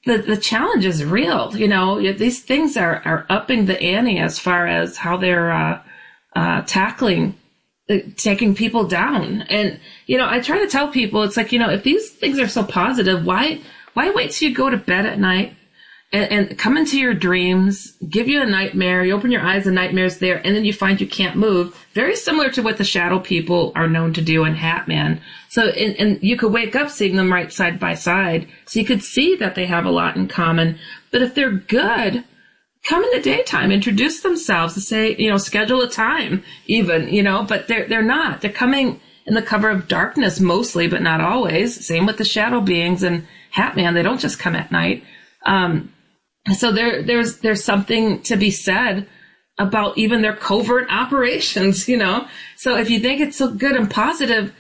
the challenge is real. These things are upping the ante as far as how they're tackling taking people down. And, I try to tell people, it's like, if these things are so positive, why wait till you go to bed at night and come into your dreams, give you a nightmare, you open your eyes, the nightmare's there, and then you find you can't move. Very similar to what the shadow people are known to do in Hat Man. So, and you could wake up seeing them right side by side. So you could see that they have a lot in common. But if they're good, come in the daytime, introduce themselves and say, schedule a time even, but they're not. They're coming in the cover of darkness mostly, but not always. Same with the shadow beings and Hat Man. They don't just come at night. So there's something to be said about even their covert operations, So if you think it's so good and positive,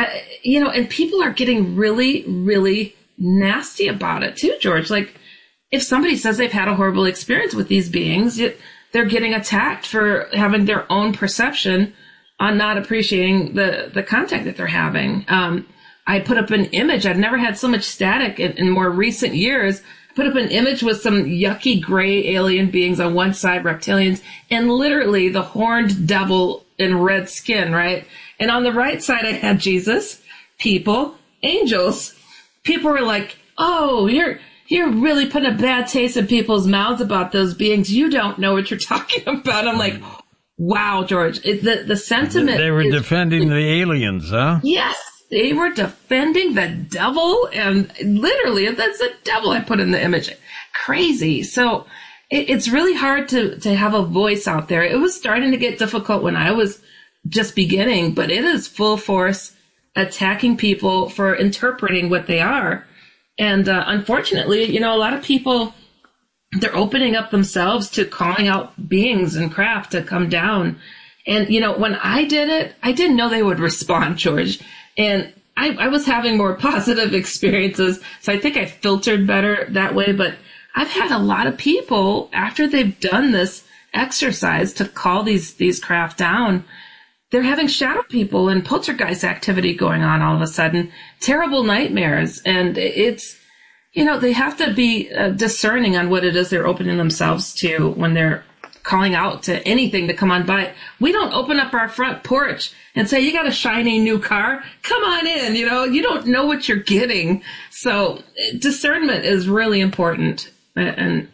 and people are getting really, really nasty about it too, George. Like, if somebody says they've had a horrible experience with these beings, they're getting attacked for having their own perception on not appreciating the contact that they're having. I put up an image. I've never had so much static in more recent years. Put up an image with some yucky gray alien beings on one side, reptilians, and literally the horned devil in red skin, right? And on the right side, I had Jesus, people, angels. People were like, oh, you're really putting a bad taste in people's mouths about those beings. You don't know what you're talking about. I'm like, wow, George, the sentiment. They were defending the aliens, huh? Yes. They were defending the devil, and literally, that's the devil I put in the image. Crazy. So it's really hard to have a voice out there. It was starting to get difficult when I was just beginning, but it is full force attacking people for interpreting what they are. And unfortunately, a lot of people, they're opening up themselves to calling out beings and craft to come down. And, when I did it, I didn't know they would respond, George. And I was having more positive experiences, so I think I filtered better that way. But I've had a lot of people, after they've done this exercise to call these craft down, they're having shadow people and poltergeist activity going on all of a sudden, terrible nightmares. And it's, they have to be discerning on what it is they're opening themselves to when they're calling out to anything to come on by. We don't open up our front porch and say, you got a shiny new car, come on in. You don't know what you're getting. So discernment is really important. And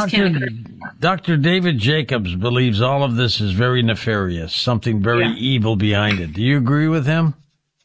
Dr. David Jacobs believes all of this is very nefarious, something very evil behind it. Do you agree with him?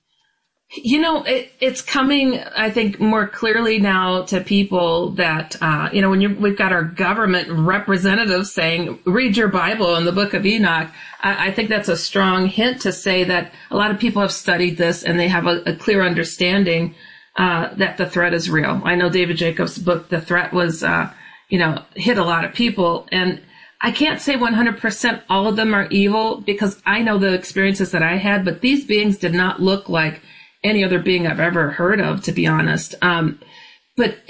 It's coming, I think, more clearly now to people that, when we've got our government representatives saying, read your Bible in the book of Enoch, I think that's a strong hint to say that a lot of people have studied this and they have a clear understanding that the threat is real. I know David Jacobs' book, The Threat, was, hit a lot of people. And I can't say 100% all of them are evil because I know the experiences that I had, but these beings did not look like any other being I've ever heard of, to be honest. But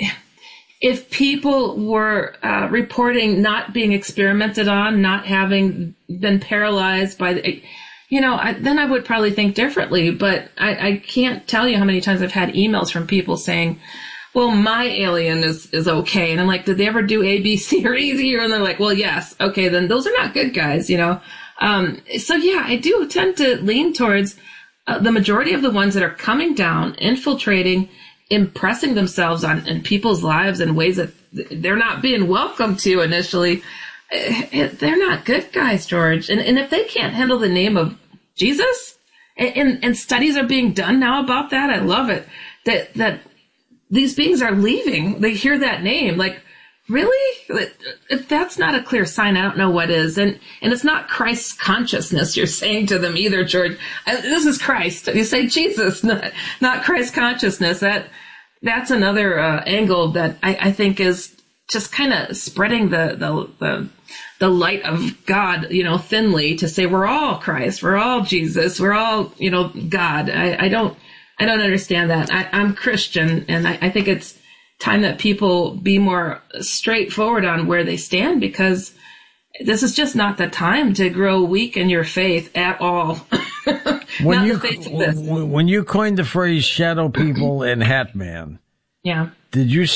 if people were reporting not being experimented on, not having been paralyzed by then I would probably think differently. But I can't tell you how many times I've had emails from people saying, well, my alien is okay. And I'm like, did they ever do A, B, C, or E? And they're like, well, yes. Okay, then those are not good guys, So yeah, I do tend to lean towards the majority of the ones that are coming down, infiltrating, impressing themselves in people's lives in ways that they're not being welcome to initially. They're not good guys, George. And if they can't handle the name of Jesus, and studies are being done now about that, I love it, that these beings are leaving. They hear that name. Like, really? If that's not a clear sign, I don't know what is. And it's not Christ's consciousness you're saying to them either, George. This is Christ. You say Jesus, not Christ's consciousness. That's another angle that I think is just kind of spreading the light of God, thinly, to say we're all Christ, we're all Jesus, we're all, God. I don't understand that. I'm Christian, and I think it's time that people be more straightforward on where they stand, because this is just not the time to grow weak in your faith at all. When you coined the phrase shadow people and Hat Man, yeah, did you